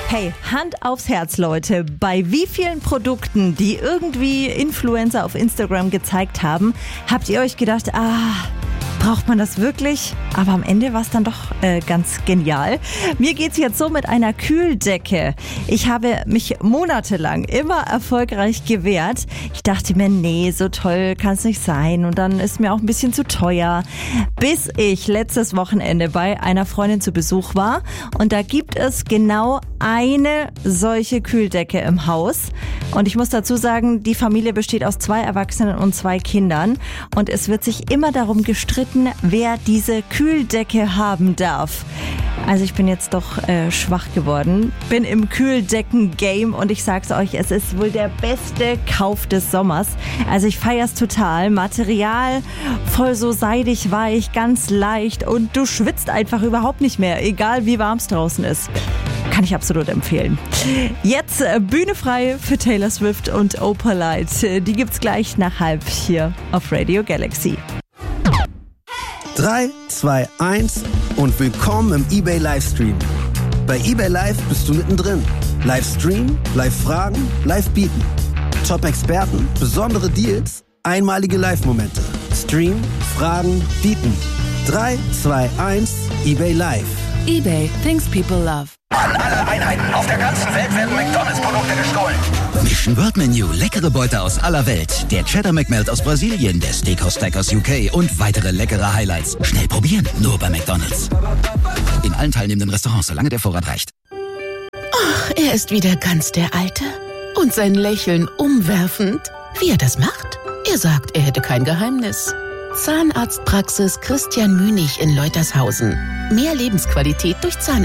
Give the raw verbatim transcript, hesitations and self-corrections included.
Hey, Hand aufs Herz, Leute. Bei wie vielen Produkten, die irgendwie Influencer auf Instagram gezeigt haben, habt ihr euch gedacht, ah, braucht man das wirklich? Aber am Ende war es dann doch äh, ganz genial. Mir geht's jetzt so mit einer Kühldecke. Ich habe mich monatelang immer erfolgreich gewehrt. Ich dachte mir, nee, so toll kann es nicht sein. Und dann ist mir auch ein bisschen zu teuer. Bis ich letztes Wochenende bei einer Freundin zu Besuch war. Und da gibt es genau eine solche Kühldecke im Haus. Und ich muss dazu sagen, die Familie besteht aus zwei Erwachsenen und zwei Kindern. Und es wird sich immer darum gestritten, wer diese Kühldecke haben darf. Also ich bin jetzt doch äh, schwach geworden, bin im Kühldecken-Game und ich sag's euch, es ist wohl der beste Kauf des Sommers. Also ich feier's total. Material voll so seidig, weich, ganz leicht und du schwitzt einfach überhaupt nicht mehr, egal wie warm es draußen ist. Kann ich absolut empfehlen. Jetzt äh, Bühne frei für Taylor Swift und Opalite. Die gibt's gleich nach halb hier auf Radio Galaxy. drei, zwei, eins und willkommen im eBay Livestream. Bei eBay Live bist du mittendrin. Livestream, Live-Fragen, Live-Bieten. Top-Experten, besondere Deals, einmalige Live-Momente. Stream, Fragen, Bieten. drei, zwei, eins, eBay Live. eBay, things people love. An alle Einheiten auf der ganzen Welt werden McDonalds-Produkte gestohlen. Mission World Menu, leckere Beute aus aller Welt. Der Cheddar McMelt aus Brasilien, der Steakhouse Stack aus U K und weitere leckere Highlights. Schnell probieren, nur bei McDonalds. In allen teilnehmenden Restaurants, solange der Vorrat reicht. Ach, er ist wieder ganz der Alte. Und sein Lächeln umwerfend. Wie er das macht? Er sagt, er hätte kein Geheimnis. Zahnarztpraxis Christian Münig in Leutershausen. Mehr Lebensqualität durch Zahn